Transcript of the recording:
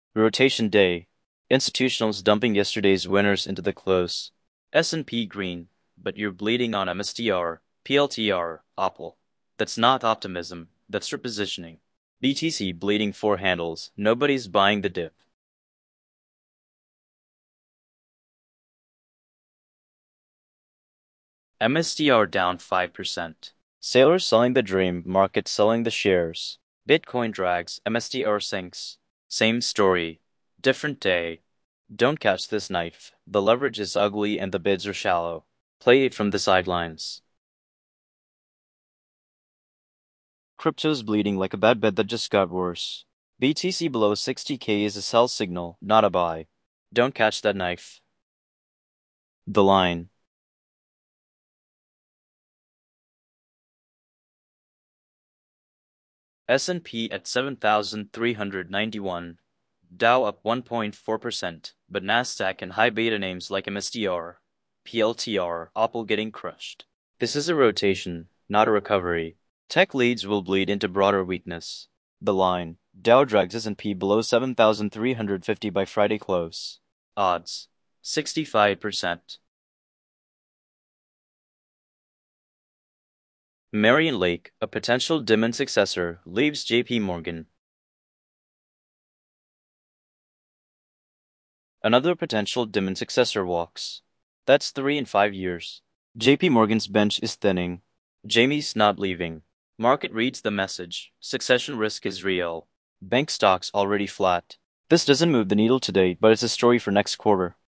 Rotation day. Institutionals dumping yesterday's winners into the close. S&P green, but you're bleeding on MSTR, PLTR, Opal. That's not optimism, that's repositioning. BTC bleeding four handles, nobody's buying the dip. MSTR down 5%. Sailors selling the dream, market selling the shares. Bitcoin drags, MSTR sinks. Same story. Different day. Don't catch this knife. The leverage is ugly and the bids are shallow. Play it from the sidelines. Crypto's bleeding like a bad bet that just got worse. BTC below 60K is a sell signal, not a buy. Don't catch that knife. The line. S&P at 7,391. Dow up 1.4%, but Nasdaq and high beta names like MSTR, PLTR, Opal getting crushed. This is a rotation, not a recovery. Tech leads will bleed into broader weakness. The line. Dow drags S&P below 7,350 by Friday close. Odds. 65%. Marion Lake, a potential Dimon successor, leaves JP Morgan. Another potential Dimon successor walks. That's 3 in 5 years. JP Morgan's bench is thinning. Jamie's not leaving. Market reads the message. Succession risk is real. Bank stocks already flat. This doesn't move the needle today, but it's a story for next quarter.